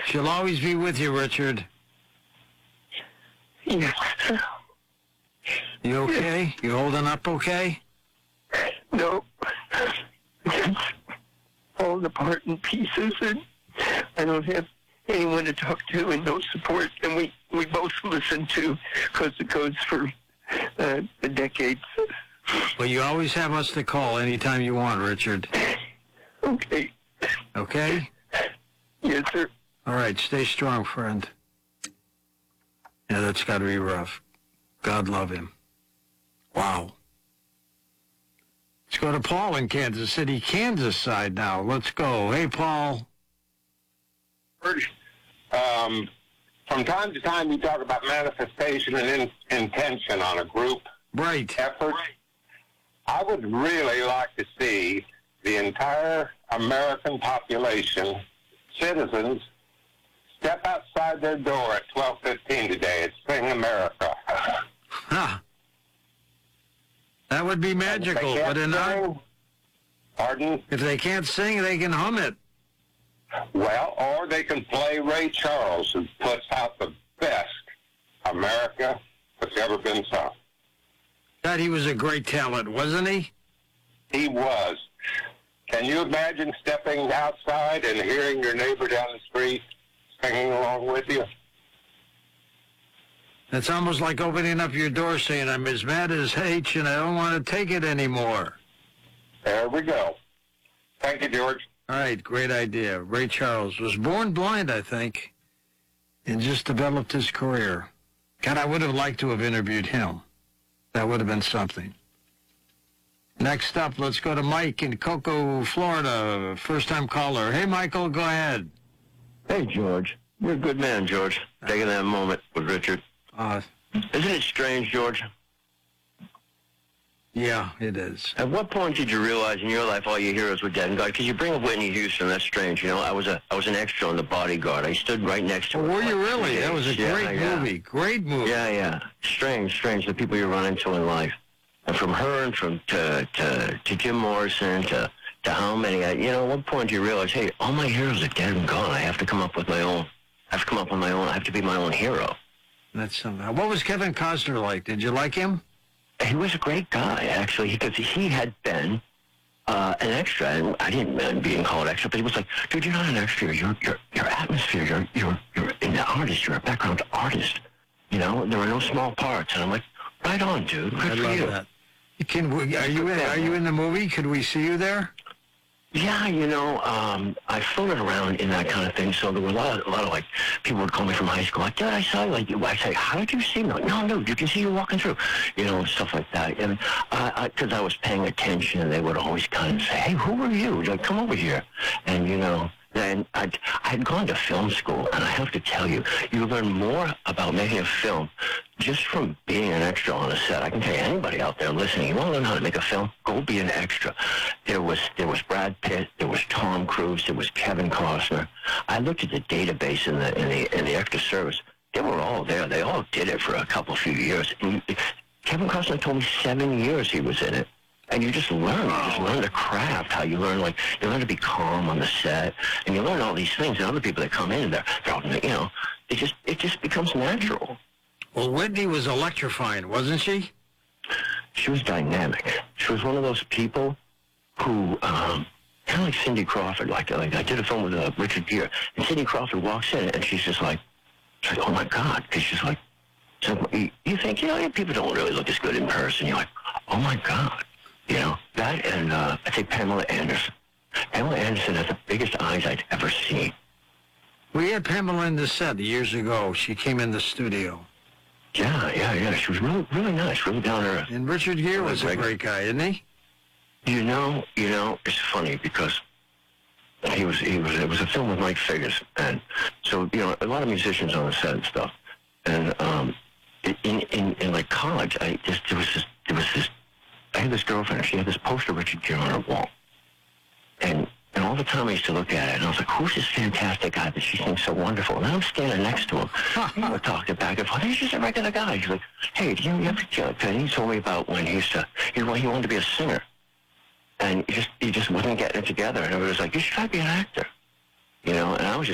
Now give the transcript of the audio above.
She'll always be with you, Richard. Yes. You okay? You holding up okay? No. It's falling apart in pieces, and I don't have anyone to talk to and no support. And we both listen to, because it goes for decades. Well, you always have us to call anytime you want, Richard. Okay. Okay? Yes, sir. All right, stay strong, friend. Yeah, that's got to be rough. God love him. Wow. Let's go to Paul in Kansas City, Kansas side now. Let's go. Hey, Paul. From time to time, you talk about manifestation and intention on a group Right. effort. I would really like to see the entire American population, citizens, step outside their door at 12:15 today and sing America. Huh. That would be magical, If they would it can't not? sing, pardon? If they can't sing, they can hum it. Well, or they can play Ray Charles, who puts out the best America that's ever been sung. God, he was a great talent, wasn't he? He was. Can you imagine stepping outside and hearing your neighbor down the street singing along with you? It's almost like opening up your door saying, I'm as mad as H and I don't want to take it anymore. There we go. Thank you, George. All right, great idea. Ray Charles was born blind, I think, and just developed his career. God, I would have liked to have interviewed him. That would have been something. Next up, let's go to Mike in Cocoa, Florida, first-time caller. Hey, Michael, go ahead. Hey, George. You're a good man, George. Taking that moment with Richard. Isn't it strange, George? Yeah, it is. At what point did you realize in your life all your heroes were dead and gone? Because you bring up Whitney Houston. That's strange. You know, I was an extra on The Bodyguard. I stood right next to her. Were you really? That was a great movie. Great movie. Yeah. Strange. The people you run into in life. And from her and from to Jim Morrison to how many, at what point do you realize, hey, all my heroes are dead and gone. I have to come up with my own. I have to be my own hero. That's something. What was Kevin Costner like? Did you like him? He was a great guy, actually, because he had been an extra, and I didn't mind being called extra, but he was like, dude, you're not an extra. You're atmosphere. You're an artist. You're a background artist. You know, there are no small parts. And I'm like, right on, dude. Good I for love you. that. Are you in the movie? Could we see you there? Yeah, I floated around in that kind of thing, so there were a lot of like, people would call me from high school, like, dude, I saw you, like, I say, how did you see me? Like, no, you can see you walking through, stuff like that. And because I was paying attention, and they would always kind of say, hey, who are you? Like, come over here. And, then I had gone to film school, and I have to tell you, you learn more about making a film just from being an extra on a set. I can tell you, anybody out there listening, you want to learn how to make a film, go be an extra. There was Brad Pitt, there was Tom Cruise, there was Kevin Costner. I looked at the database in the extra service. They were all there. They all did it for a few years. And Kevin Costner told me 7 years he was in it. And you just learn. You just learn the craft, how you learn, you learn to be calm on the set. And you learn all these things. And other people that come in, they're all, it just becomes natural. Well, Whitney was electrifying, wasn't she? She was dynamic. She was one of those people who, kind of like Cindy Crawford, like I did a film with Richard Gere, and Cindy Crawford walks in, and she's like, oh my God, because she's like, so you think, people don't really look as good in person. You're like, oh my God. That and I think Pamela Anderson. Pamela Anderson has the biggest eyes I'd ever seen. We had Pamela in the set years ago. She came in the studio. Yeah. She was really, really nice, really down to earth. And Richard Gere was a great guy, isn't he? It's funny because it was a film with Mike Figgis, and so a lot of musicians on the set and stuff. And in like college, I had this girlfriend, and she had this poster of Richard Gere on her wall. And all the time I used to look at it, and I was like, who's this fantastic guy that she thinks so wonderful? And I'm standing next to him. We were talking back and forth. He's just a regular guy. He's like, hey, do you ever... And he told me about when he wanted to be a singer. And he just wasn't getting it together. And it was like, you should try to be an actor. And I was just